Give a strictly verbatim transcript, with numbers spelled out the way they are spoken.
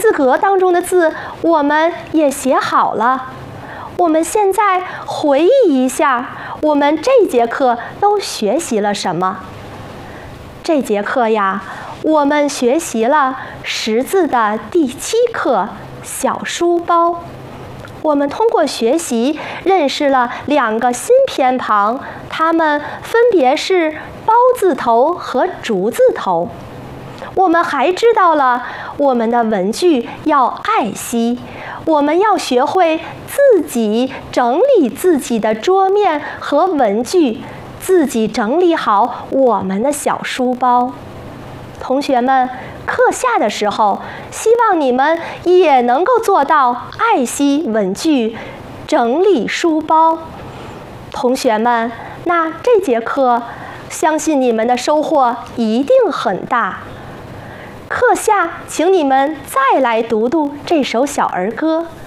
字格当中的字我们也写好了。我们现在回忆一下，我们这节课都学习了什么？这节课呀，我们学习了识字的第七课小书包。我们通过学习认识了两个新偏旁，它们分别是包字头和竹字头。我们还知道了我们的文具要爱惜，我们要学会自己整理自己的桌面和文具，自己整理好我们的小书包。同学们，课下的时候，希望你们也能够做到爱惜文具，整理书包。同学们，那这节课，相信你们的收获一定很大。课下，请你们再来读读这首小儿歌。